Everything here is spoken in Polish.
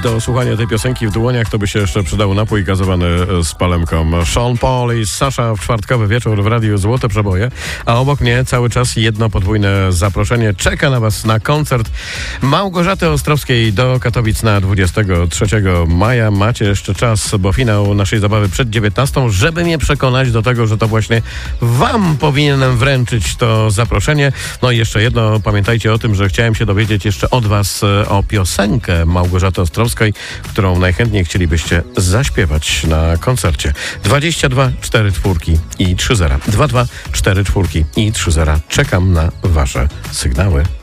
Do słuchania tej piosenki w dłoniach to by się jeszcze przydał napój gazowany z palemką. Sean Paul i Sasha w czwartkowy wieczór w Radiu Złote Przeboje, a obok mnie cały czas jedno podwójne zaproszenie. Czeka na was na koncert Małgorzaty Ostrowskiej do Katowic na 23 maja. Macie jeszcze czas, bo finał naszej zabawy przed 19, żeby mnie przekonać do tego, że to właśnie wam powinienem wręczyć to zaproszenie. No i jeszcze jedno, pamiętajcie o tym, że chciałem się dowiedzieć jeszcze od was o piosenkę Małgorzaty Ostrowskiej, którą najchętniej chcielibyście zaśpiewać na koncercie. 22 44 i 30. 22 44 i 30. Czekam na wasze sygnały.